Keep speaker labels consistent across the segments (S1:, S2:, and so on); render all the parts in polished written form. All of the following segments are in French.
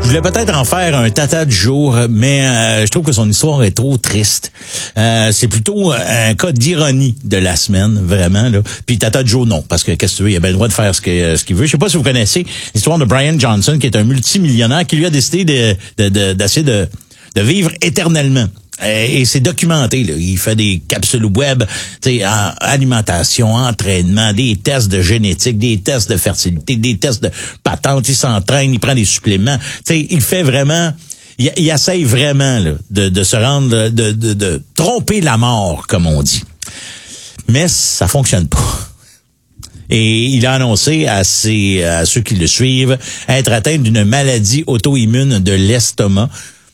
S1: Je voulais peut-être en faire un tata du jour, mais je trouve que son histoire est trop triste. C'est plutôt un cas d'ironie de la semaine, vraiment, là. Puis tata du jour, non, parce que qu'est-ce que tu veux, il a bien le droit de faire ce qu'il veut. Je sais pas si vous connaissez l'histoire de Brian Johnson, qui est un multimillionnaire, qui lui a décidé d'essayer de vivre éternellement. Et c'est documenté, là. Il fait des capsules web, tu sais, alimentation, entraînement, des tests de génétique, des tests de fertilité, des tests de patente. Il s'entraîne, il prend des suppléments. Tu sais, il fait vraiment, il essaye vraiment là, de se rendre, de tromper la mort, comme on dit. Mais ça fonctionne pas. Et il a annoncé à ceux qui le suivent être atteint d'une maladie auto-immune de l'estomac.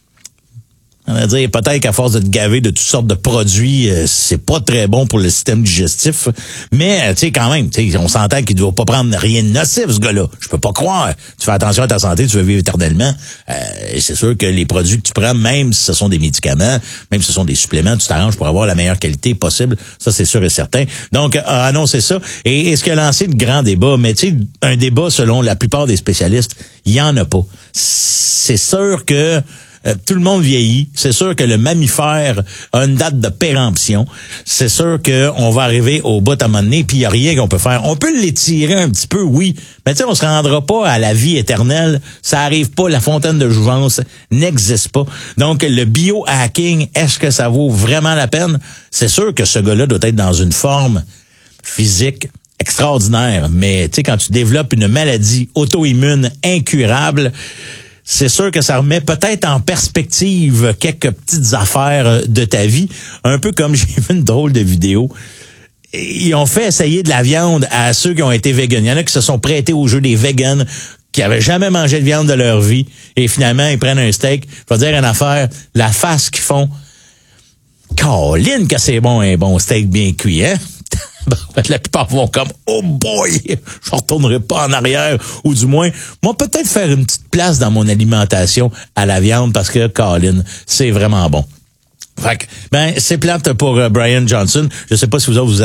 S1: On va dire, peut-être qu'à force de te gaver de toutes sortes de produits, c'est pas très bon pour le système digestif. Mais, tu sais, quand même, on s'entend qu'il ne doit pas prendre rien de nocif, ce gars-là. Je peux pas croire. Tu fais attention à ta santé, tu veux vivre éternellement. Et c'est sûr que les produits que tu prends, même si ce sont des médicaments, même si ce sont des suppléments, tu t'arranges pour avoir la meilleure qualité possible. Ça, c'est sûr et certain. Donc, a annoncé ça. Et est-ce qu'il a lancé de grands débats? Mais tu sais, un débat, selon la plupart des spécialistes, il y en a pas. C'est sûr que tout le monde vieillit. C'est sûr que le mammifère a une date de péremption. C'est sûr qu'on va arriver au bout à un moment donné, puis il n'y a rien qu'on peut faire. On peut l'étirer un petit peu, oui, mais tu sais, on se rendra pas à la vie éternelle. Ça arrive pas. La fontaine de jouvence n'existe pas. Donc, le biohacking, est-ce que ça vaut vraiment la peine? C'est sûr que ce gars-là doit être dans une forme physique extraordinaire, mais tu sais, quand tu développes une maladie auto-immune incurable, c'est sûr que ça remet peut-être en perspective quelques petites affaires de ta vie. Un peu comme j'ai vu une drôle de vidéo. Ils ont fait essayer de la viande à ceux qui ont été véganes. Il y en a qui se sont prêtés au jeu des véganes, qui avaient jamais mangé de viande de leur vie. Et finalement, ils prennent un steak. Je vais dire une affaire, la face qu'ils font. Caroline, que c'est bon, un bon steak bien cuit, hein? La plupart vont comme « Oh boy, je retournerai pas en arrière. » Ou du moins, moi, peut-être faire une petite place dans mon alimentation à la viande parce que, Colin, c'est vraiment bon. Fait que, c'est plate pour Brian Johnson. Je sais pas si vous